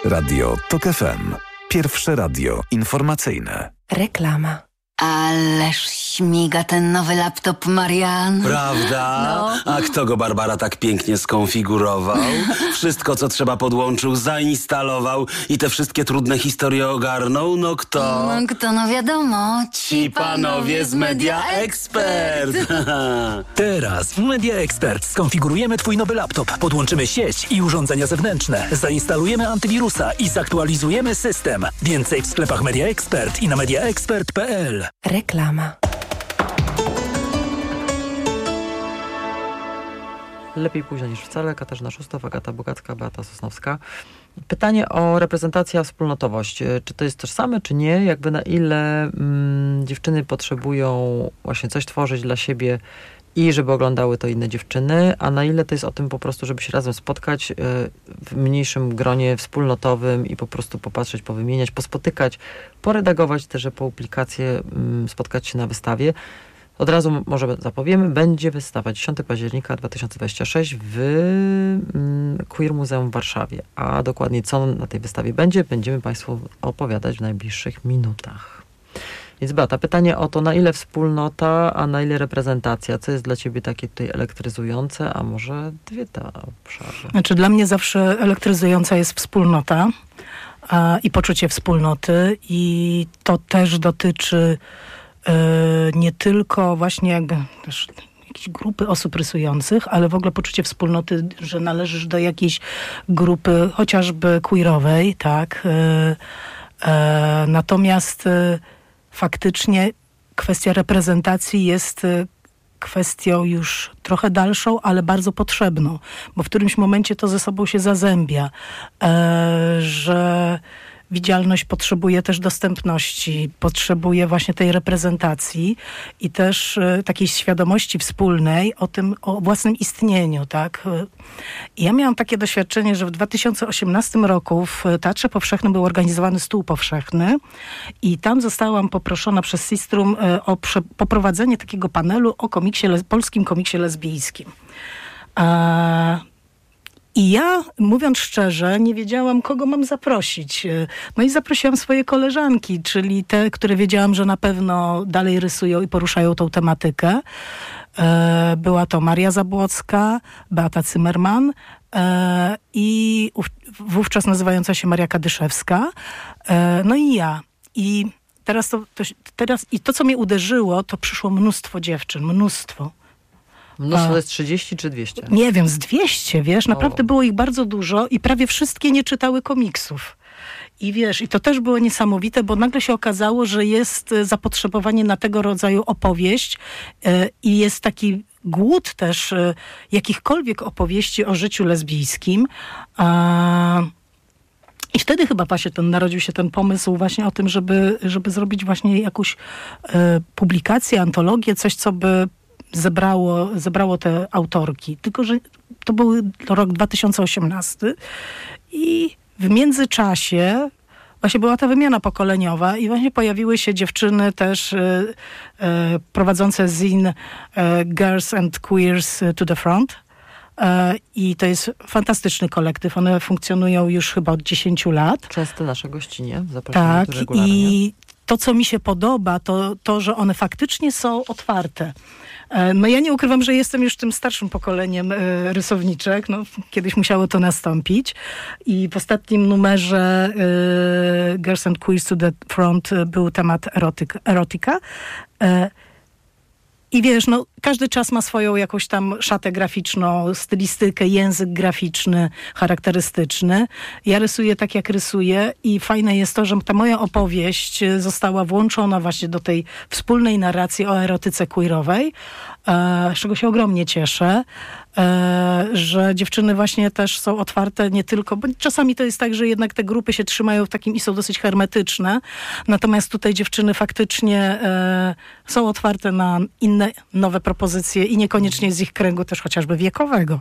Radio TOK FM. Pierwsze radio informacyjne. Reklama. Ależ śmiga ten nowy laptop, Marian. Prawda? No. A kto go, Barbara, tak pięknie skonfigurował? Wszystko, co trzeba, podłączył, zainstalował i te wszystkie trudne historie ogarnął? No kto? No wiadomo. Ci panowie z Media Expert. Teraz w Media Expert skonfigurujemy Twój nowy laptop, podłączymy sieć i urządzenia zewnętrzne, zainstalujemy antywirusa i zaktualizujemy system. Więcej w sklepach Media Expert i na mediaexpert.pl. Reklama. Lepiej późno niż wcale. Katarzyna Szustow, Agata Bogacka, Beata Sosnowska. Pytanie o reprezentację, wspólnotowość. Czy to jest tożsame, czy nie? Jakby na ile dziewczyny potrzebują właśnie coś tworzyć dla siebie i żeby oglądały to inne dziewczyny, a na ile to jest o tym po prostu, żeby się razem spotkać w mniejszym gronie wspólnotowym i po prostu popatrzeć, powymieniać, pospotykać, poredagować też publikacje, spotkać się na wystawie. Od razu może zapowiemy, będzie wystawa 10 października 2026 w Queer Muzeum w Warszawie. A dokładnie co na tej wystawie będzie, będziemy Państwu opowiadać w najbliższych minutach. Więc Beata, pytanie o to, na ile wspólnota, a na ile reprezentacja? Co jest dla Ciebie takie tutaj elektryzujące, a może dwie te obszary? Znaczy dla mnie zawsze elektryzująca jest wspólnota i poczucie wspólnoty i to też dotyczy nie tylko właśnie jakby też jakiejś grupy osób rysujących, ale w ogóle poczucie wspólnoty, że należysz do jakiejś grupy chociażby queerowej, tak? Natomiast faktycznie kwestia reprezentacji jest kwestią już trochę dalszą, ale bardzo potrzebną, bo w którymś momencie to ze sobą się zazębia, że widzialność potrzebuje też dostępności, potrzebuje właśnie tej reprezentacji i też takiej świadomości wspólnej o tym, o własnym istnieniu, tak? I ja miałam takie doświadczenie, że w 2018 roku w Teatrze Powszechnym był organizowany stół powszechny i tam zostałam poproszona przez Sistrum o poprowadzenie takiego panelu o polskim komiksie lesbijskim. I ja, mówiąc szczerze, nie wiedziałam, kogo mam zaprosić. No i zaprosiłam swoje koleżanki, czyli te, które wiedziałam, że na pewno dalej rysują i poruszają tą tematykę. Była to Maria Zabłocka, Beata Zimmerman i wówczas nazywająca się Maria Kadyszewska. No i ja. I teraz to, co mnie uderzyło, to przyszło mnóstwo dziewczyn, mnóstwo. Mnóstwo to jest 30 czy 200? Nie wiem, z 200, wiesz, naprawdę było ich bardzo dużo i prawie wszystkie nie czytały komiksów. I wiesz, i to też było niesamowite, bo nagle się okazało, że jest zapotrzebowanie na tego rodzaju opowieść i jest taki głód też jakichkolwiek opowieści o życiu lesbijskim. I wtedy chyba właśnie narodził się ten pomysł właśnie o tym, żeby zrobić właśnie jakąś publikację, antologię, coś, co by zebrało te autorki. Tylko że to był rok 2018 i w międzyczasie właśnie była ta wymiana pokoleniowa i właśnie pojawiły się dziewczyny też prowadzące zin Girls and Queers to the Front. I to jest fantastyczny kolektyw. One funkcjonują już chyba od 10 lat. Często nasze gościnie zapraszamy tak, regularnie. I to, co mi się podoba, to, że one faktycznie są otwarte. No ja nie ukrywam, że jestem już tym starszym pokoleniem rysowniczek. No, kiedyś musiało to nastąpić. I w ostatnim numerze Girls and Queers to the Front był temat erotyka. I wiesz, no każdy czas ma swoją jakąś tam szatę graficzną, stylistykę, język graficzny, charakterystyczny. Ja rysuję tak, jak rysuję i fajne jest to, że ta moja opowieść została włączona właśnie do tej wspólnej narracji o erotyce queerowej, z czego się ogromnie cieszę, że dziewczyny właśnie też są otwarte nie tylko, bo czasami to jest tak, że jednak te grupy się trzymają w takim i są dosyć hermetyczne, natomiast tutaj dziewczyny faktycznie są otwarte na inne, nowe propozycje i niekoniecznie z ich kręgu też chociażby wiekowego.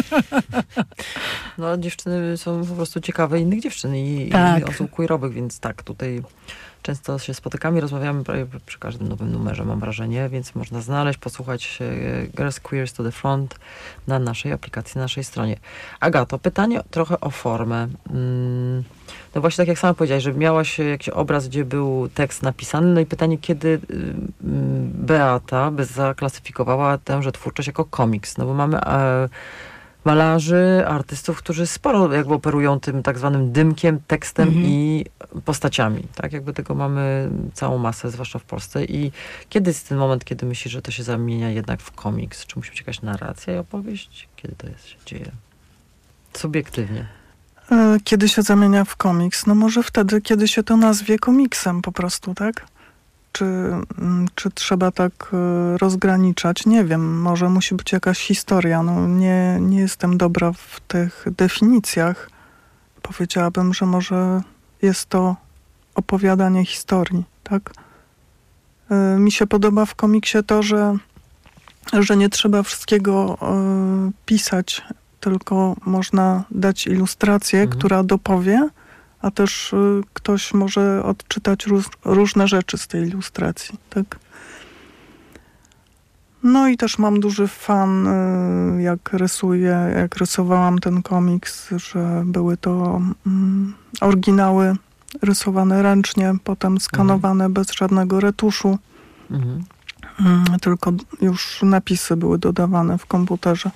No dziewczyny są po prostu ciekawe innych dziewczyn i innych osób queerowych, więc tak, tutaj często się spotykamy i rozmawiamy prawie przy każdym nowym numerze, mam wrażenie, więc można znaleźć, posłuchać Girls Queers to the Front na naszej aplikacji, na naszej stronie. Agato, pytanie trochę o formę. No właśnie tak jak sama powiedziałaś, że miałaś jakiś obraz, gdzie był tekst napisany, no i pytanie, kiedy Beata by zaklasyfikowała tęże twórczość jako komiks, no bo mamy malarzy, artystów, którzy sporo jakby operują tym tak zwanym dymkiem, tekstem i postaciami, tak? Jakby tego mamy całą masę, zwłaszcza w Polsce. I kiedy jest ten moment, kiedy myślisz, że to się zamienia jednak w komiks? Czy musi być jakaś narracja i opowieść? Kiedy to się dzieje? Subiektywnie. Kiedy się zamienia w komiks? No może wtedy, kiedy się to nazwie komiksem po prostu, tak? Czy trzeba tak rozgraniczać? Nie wiem, może musi być jakaś historia. No nie jestem dobra w tych definicjach. Powiedziałabym, że może jest to opowiadanie historii, tak? Mi się podoba w komiksie to, że nie trzeba wszystkiego pisać, tylko można dać ilustrację, która dopowie, a też ktoś może odczytać różne rzeczy z tej ilustracji, tak? No i też mam duży fan, jak rysowałam ten komiks, że były to oryginały rysowane ręcznie, potem skanowane bez żadnego retuszu. Tylko już napisy były dodawane w komputerze.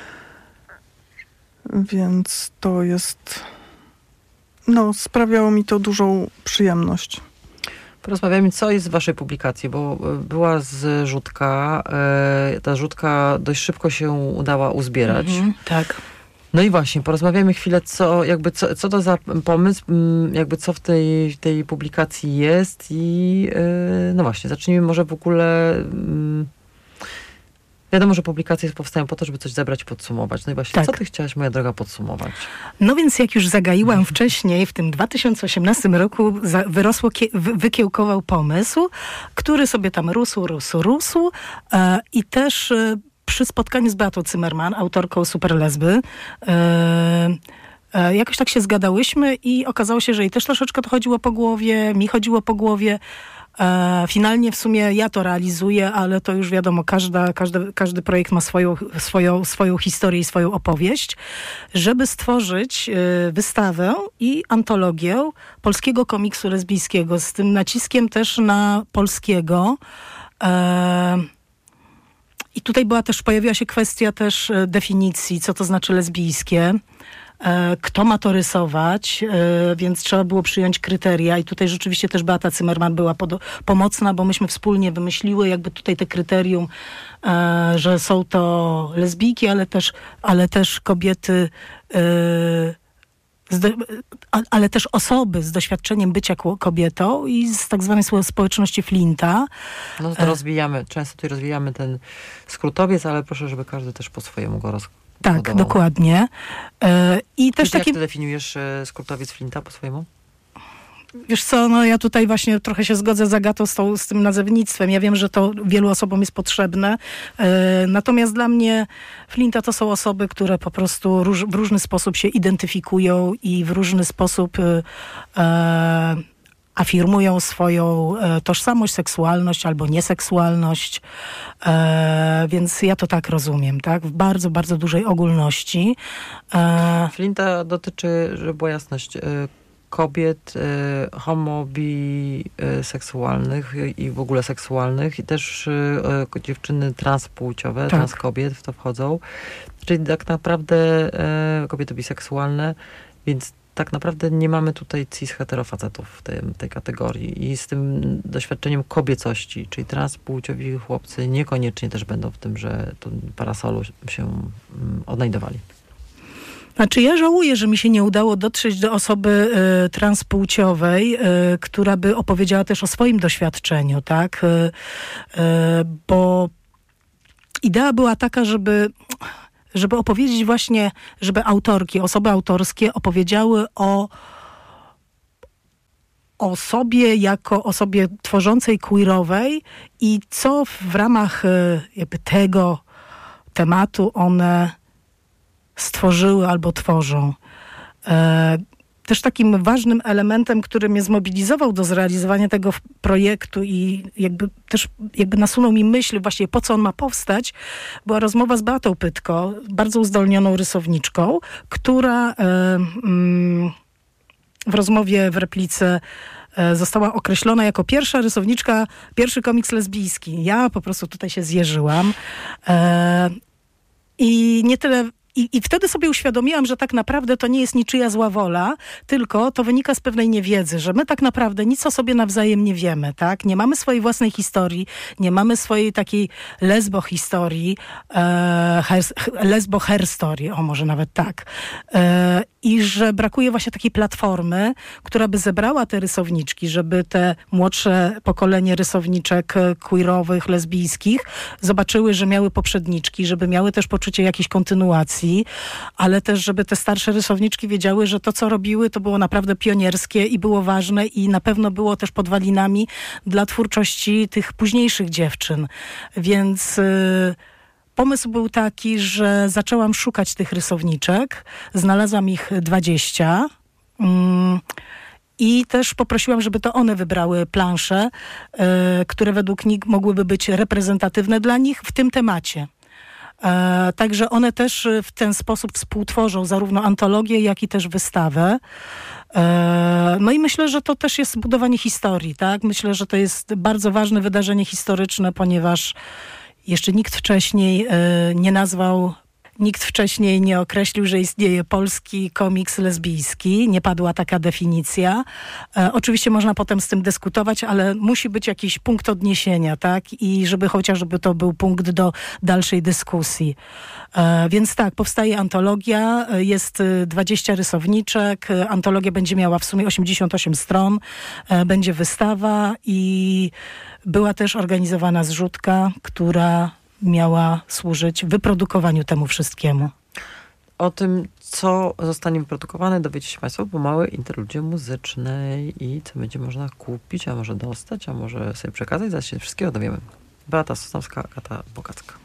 Więc to jest... No, sprawiało mi to dużą przyjemność. Porozmawiamy, co jest w waszej publikacji, bo była zrzutka. Ta zrzutka dość szybko się udała uzbierać. Tak. No i właśnie, porozmawiamy chwilę, co to za pomysł, jakby co w tej publikacji jest i no właśnie, zacznijmy może w ogóle... Wiadomo, że publikacje powstają po to, żeby coś zebrać i podsumować. No i właśnie, Co ty chciałaś, moja droga, podsumować? No więc jak już zagaiłam wcześniej, w tym 2018 roku wykiełkował pomysł, który sobie tam rósł i też przy spotkaniu z Beatą Zimmerman, autorką Superlesby, jakoś tak się zgadałyśmy i okazało się, że jej też troszeczkę to chodziło po głowie, mi chodziło po głowie. Finalnie w sumie ja to realizuję, ale to już wiadomo, każdy projekt ma swoją historię i swoją opowieść, żeby stworzyć wystawę i antologię polskiego komiksu lesbijskiego, z tym naciskiem też na polskiego. I tutaj pojawiła się kwestia też definicji, co to znaczy lesbijskie. Kto ma to rysować, więc trzeba było przyjąć kryteria i tutaj rzeczywiście też Beata Zimmerman była pomocna, bo myśmy wspólnie wymyśliły jakby tutaj te kryterium, że są to lesbijki, ale też kobiety, ale też osoby z doświadczeniem bycia kobietą i z tak zwanej społeczności Flinta. No to często tutaj rozwijamy ten skrótowiec, ale proszę, żeby każdy też po swojemu go Tak, dokładnie. I też jak ty definiujesz skrótowiec Flinta po swojemu? Wiesz co, no ja tutaj właśnie trochę się zgodzę z Agatą z tym nazewnictwem. Ja wiem, że to wielu osobom jest potrzebne. Natomiast dla mnie Flinta to są osoby, które po prostu w różny sposób się identyfikują i w różny sposób afirmują swoją tożsamość, seksualność albo nieseksualność. Więc ja to tak rozumiem, tak? W bardzo, bardzo dużej ogólności. Flinta dotyczy, żeby była jasność, kobiet homo-biseksualnych i w ogóle seksualnych i też dziewczyny transpłciowe, trans kobiet w to wchodzą. Czyli tak naprawdę kobiety biseksualne, więc tak naprawdę nie mamy tutaj cis-heterofacetów w tej kategorii i z tym doświadczeniem kobiecości, czyli transpłciowi chłopcy niekoniecznie też będą w tym, że to parasolu się odnajdowali. Znaczy ja żałuję, że mi się nie udało dotrzeć do osoby transpłciowej, która by opowiedziała też o swoim doświadczeniu, tak? Bo idea była taka, żeby opowiedzieć właśnie, żeby osoby autorskie opowiedziały o sobie jako osobie tworzącej queerowej i co w ramach jakby tego tematu one stworzyły albo tworzą. Też takim ważnym elementem, który mnie zmobilizował do zrealizowania tego projektu i jakby nasunął mi myśl właśnie po co on ma powstać, była rozmowa z Beatą Pytko, bardzo uzdolnioną rysowniczką, która w rozmowie w replice została określona jako pierwsza rysowniczka, pierwszy komiks lesbijski. Ja po prostu tutaj się zjeżyłam. I nie tyle... I wtedy sobie uświadomiłam, że tak naprawdę to nie jest niczyja zła wola, tylko to wynika z pewnej niewiedzy, że my tak naprawdę nic o sobie nawzajem nie wiemy, tak? Nie mamy swojej własnej historii, nie mamy swojej takiej lesbo-historii, lesbo-herstory, o może nawet tak. I że brakuje właśnie takiej platformy, która by zebrała te rysowniczki, żeby te młodsze pokolenie rysowniczek queerowych, lesbijskich zobaczyły, że miały poprzedniczki, żeby miały też poczucie jakiejś kontynuacji, ale też, żeby te starsze rysowniczki wiedziały, że to, co robiły, to było naprawdę pionierskie i było ważne i na pewno było też podwalinami dla twórczości tych późniejszych dziewczyn. Więc pomysł był taki, że zaczęłam szukać tych rysowniczek. Znalazłam ich 20. I też poprosiłam, żeby to one wybrały plansze, które według nich mogłyby być reprezentatywne dla nich w tym temacie. Także one też w ten sposób współtworzą zarówno antologię, jak i też wystawę. No i myślę, że to też jest budowanie historii, tak? Myślę, że to jest bardzo ważne wydarzenie historyczne, ponieważ jeszcze nikt wcześniej nie określił, że istnieje polski komiks lesbijski. Nie padła taka definicja. Oczywiście można potem z tym dyskutować, ale musi być jakiś punkt odniesienia, tak? I żeby chociażby to był punkt do dalszej dyskusji. Więc tak, powstaje antologia, jest 20 rysowniczek, antologia będzie miała w sumie 88 stron, będzie wystawa i była też organizowana zrzutka, która miała służyć wyprodukowaniu temu wszystkiemu. O tym, co zostanie wyprodukowane, dowiecie się Państwo po małej interludzie muzycznej i co będzie można kupić, a może dostać, a może sobie przekazać. Zaraz się wszystkiego dowiemy. Beata Sosnowska, Agata Bogacka.